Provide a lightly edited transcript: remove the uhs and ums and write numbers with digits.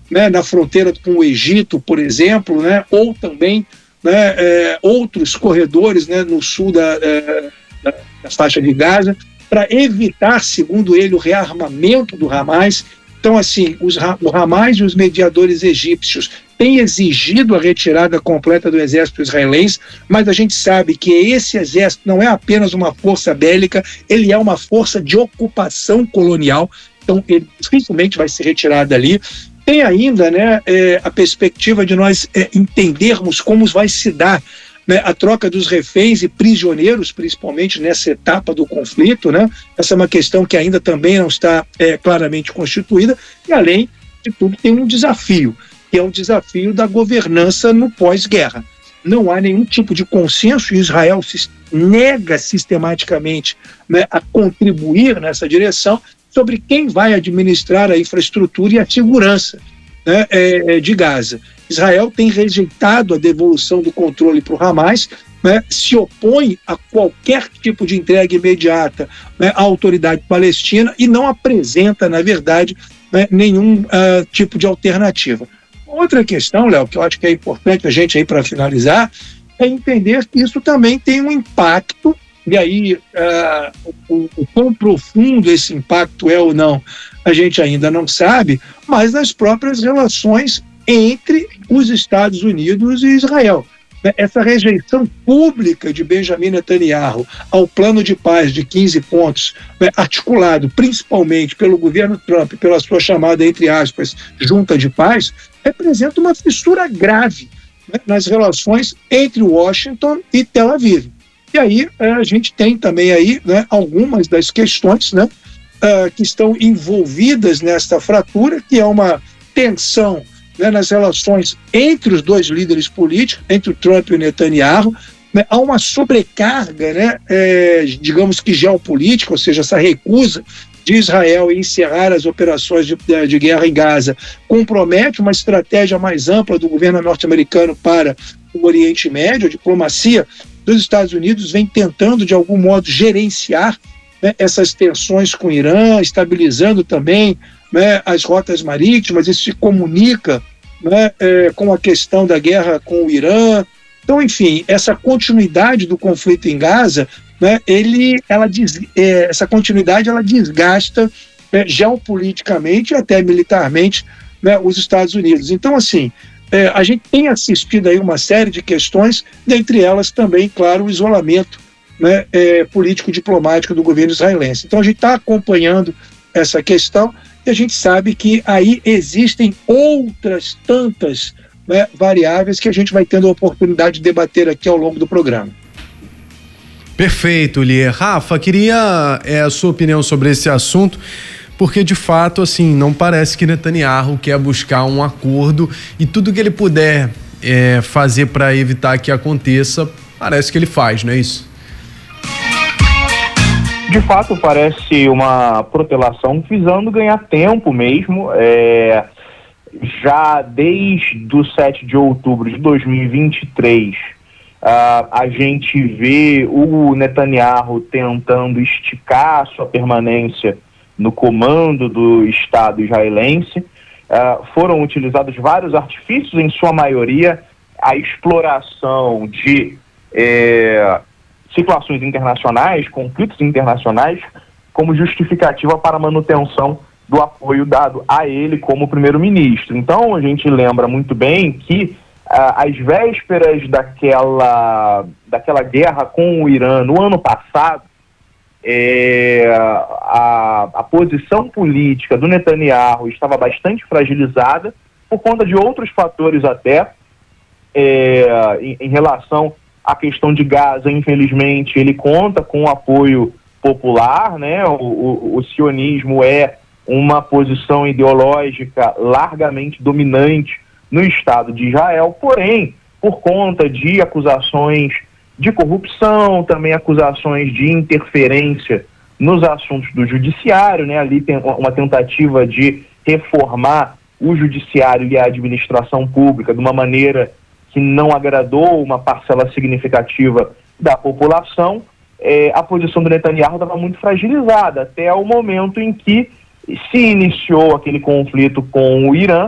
né, na fronteira com o Egito, por exemplo, né, ou também, né, outros corredores, né, no sul da faixa de Gaza, para evitar, segundo ele, o rearmamento do Hamas. Então, assim, o Hamas e os mediadores egípcios têm exigido a retirada completa do exército israelense, mas a gente sabe que esse exército não é apenas uma força bélica, ele é uma força de ocupação colonial, então ele dificilmente vai ser retirado dali. Tem ainda, né, a perspectiva de nós entendermos como vai se dar, né, a troca dos reféns e prisioneiros, principalmente nessa etapa do conflito, né? Essa é uma questão que ainda também não está claramente constituída, e além de tudo tem um desafio, que é o desafio da governança no pós-guerra. Não há nenhum tipo de consenso, e Israel nega sistematicamente, né, a contribuir nessa direção, sobre quem vai administrar a infraestrutura e a segurança, né, de Gaza. Israel tem rejeitado a devolução do controle para o Hamas, né, se opõe a qualquer tipo de entrega imediata, né, à autoridade palestina e não apresenta, na verdade, né, nenhum tipo de alternativa. Outra questão, Léo, que eu acho que é importante a gente aí para finalizar, é entender que isso também tem um impacto, e aí o quão profundo esse impacto é ou não, a gente ainda não sabe, mas nas próprias relações entre os Estados Unidos e Israel. Essa rejeição pública de Benjamin Netanyahu ao plano de paz de 15 pontos, né, articulado principalmente pelo governo Trump, pela sua chamada, entre aspas, junta de paz, representa uma fissura grave, né, nas relações entre Washington e Tel Aviv. E aí a gente tem também aí, né, algumas das questões, né, que estão envolvidas nesta fratura, que é uma tensão, né, nas relações entre os dois líderes políticos, entre o Trump e o Netanyahu, né, há uma sobrecarga, né, digamos que geopolítica, ou seja, essa recusa de Israel em encerrar as operações de guerra em Gaza compromete uma estratégia mais ampla do governo norte-americano para o Oriente Médio. A diplomacia dos Estados Unidos vem tentando, de algum modo, gerenciar, né, essas tensões com o Irã, estabilizando também, né, as rotas marítimas. Isso se comunica, né, com a questão da guerra com o Irã. Então, enfim, essa continuidade do conflito em Gaza, né, essa continuidade ela desgasta, geopoliticamente e até militarmente, né, os Estados Unidos. Então, assim, a gente tem assistido aí uma série de questões, dentre elas também, claro, o isolamento, né, político-diplomático do governo israelense. Então, a gente está acompanhando essa questão e a gente sabe que aí existem outras tantas, né, variáveis que a gente vai tendo a oportunidade de debater aqui ao longo do programa. Perfeito, Lier. Rafa, queria a sua opinião sobre esse assunto, porque de fato, assim, não parece que Netanyahu quer buscar um acordo e tudo que ele puder fazer para evitar que aconteça, parece que ele faz, não é isso? De fato, parece uma protelação visando ganhar tempo mesmo. Já desde o 7 de outubro de 2023, a gente vê o Netanyahu tentando esticar a sua permanência no comando do Estado israelense. Foram utilizados vários artifícios, em sua maioria a exploração de situações internacionais, conflitos internacionais, como justificativa para a manutenção do apoio dado a ele como primeiro-ministro. Então, a gente lembra muito bem que às vésperas daquela guerra com o Irã no ano passado, a posição política do Netanyahu estava bastante fragilizada por conta de outros fatores até, em relação à questão de Gaza. Infelizmente, ele conta com o apoio popular, né? O sionismo é uma posição ideológica largamente dominante no Estado de Israel, porém, por conta de acusações de corrupção, também acusações de interferência nos assuntos do judiciário, né? Ali tem uma tentativa de reformar o judiciário e a administração pública de uma maneira que não agradou uma parcela significativa da população. A posição do Netanyahu estava muito fragilizada até o momento em que se iniciou aquele conflito com o Irã,